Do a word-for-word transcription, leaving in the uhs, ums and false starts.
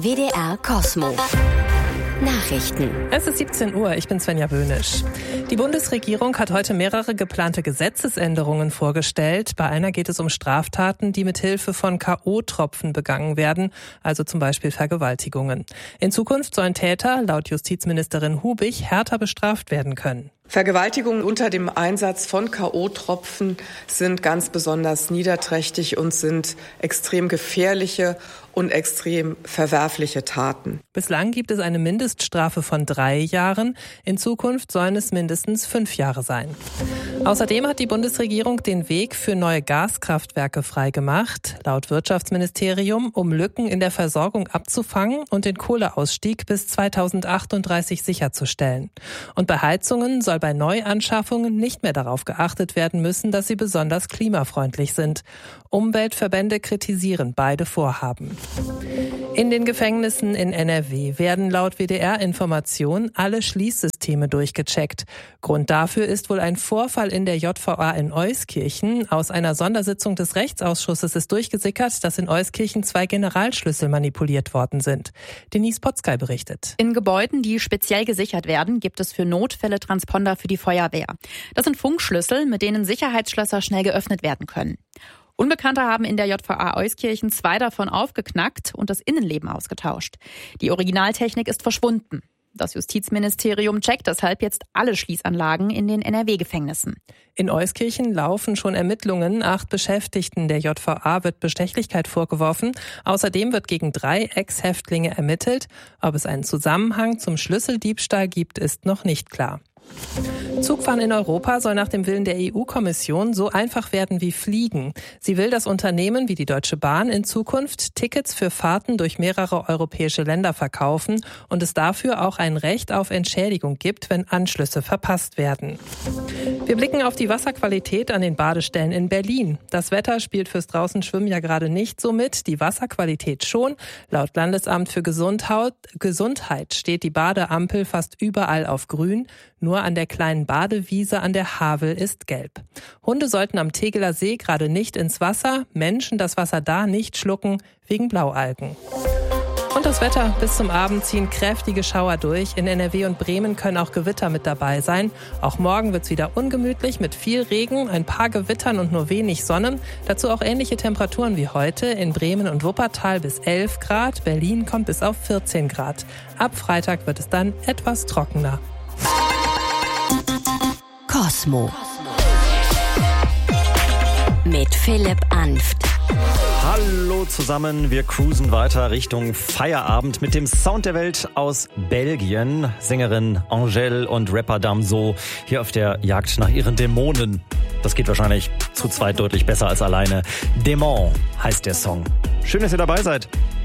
W D R Kosmo. Nachrichten. Es ist siebzehn Uhr, ich bin Svenja Böhnisch. Die Bundesregierung hat heute mehrere geplante Gesetzesänderungen vorgestellt. Bei einer geht es um Straftaten, die mit Hilfe von K O-Tropfen begangen werden, also zum Beispiel Vergewaltigungen. In Zukunft sollen Täter, laut Justizministerin Hubig, härter bestraft werden können. Vergewaltigungen unter dem Einsatz von K O-Tropfen sind ganz besonders niederträchtig und sind extrem gefährliche und extrem verwerfliche Taten. Bislang gibt es eine Mindeststrafe von drei Jahren. In Zukunft sollen es mindestens fünf Jahre sein. Außerdem hat die Bundesregierung den Weg für neue Gaskraftwerke freigemacht, laut Wirtschaftsministerium, um Lücken in der Versorgung abzufangen und den Kohleausstieg bis zweitausendachtunddreißig sicherzustellen. Und bei Heizungen soll bei Neuanschaffungen nicht mehr darauf geachtet werden müssen, dass sie besonders klimafreundlich sind. Umweltverbände kritisieren beide Vorhaben. In den Gefängnissen in N R W werden laut W D R-Information alle Schließsysteme durchgecheckt. Grund dafür ist wohl ein Vorfall in der J V A in Euskirchen. Aus einer Sondersitzung des Rechtsausschusses ist durchgesickert, dass in Euskirchen zwei Generalschlüssel manipuliert worden sind. Denise Potzkei berichtet. In Gebäuden, die speziell gesichert werden, gibt es für Notfälle Transponder für die Feuerwehr. Das sind Funkschlüssel, mit denen Sicherheitsschlösser schnell geöffnet werden können. Unbekannte haben in der J V A Euskirchen zwei davon aufgeknackt und das Innenleben ausgetauscht. Die Originaltechnik ist verschwunden. Das Justizministerium checkt deshalb jetzt alle Schließanlagen in den N R W-Gefängnissen. In Euskirchen laufen schon Ermittlungen. Acht Beschäftigten der J V A wird Bestechlichkeit vorgeworfen. Außerdem wird gegen drei Ex-Häftlinge ermittelt. Ob es einen Zusammenhang zum Schlüsseldiebstahl gibt, ist noch nicht klar. Zugfahren in Europa soll nach dem Willen der E U-Kommission so einfach werden wie Fliegen. Sie will, dass Unternehmen wie die Deutsche Bahn in Zukunft Tickets für Fahrten durch mehrere europäische Länder verkaufen und es dafür auch ein Recht auf Entschädigung gibt, wenn Anschlüsse verpasst werden. Wir blicken auf die Wasserqualität an den Badestellen in Berlin. Das Wetter spielt fürs Draußenschwimmen ja gerade nicht so mit, die Wasserqualität schon. Laut Landesamt für Gesundheit steht die Badeampel fast überall auf grün. Nur an der kleinen Badewiese an der Havel ist gelb. Hunde sollten am Tegeler See gerade nicht ins Wasser, Menschen das Wasser da nicht schlucken, wegen Blaualgen. Und das Wetter: bis zum Abend ziehen kräftige Schauer durch. In N R W und Bremen können auch Gewitter mit dabei sein. Auch morgen wird's wieder ungemütlich mit viel Regen, ein paar Gewittern und nur wenig Sonne. Dazu auch ähnliche Temperaturen wie heute. In Bremen und Wuppertal bis elf Grad, Berlin kommt bis auf vierzehn Grad. Ab Freitag wird es dann etwas trockener. Kosmo mit Philipp Anft. Hallo zusammen, wir cruisen weiter Richtung Feierabend mit dem Sound der Welt aus Belgien. Sängerin Angèle und Rapper Damso hier auf der Jagd nach ihren Dämonen. Das geht wahrscheinlich zu zweit deutlich besser als alleine. Démon heißt der Song. Schön, dass ihr dabei seid.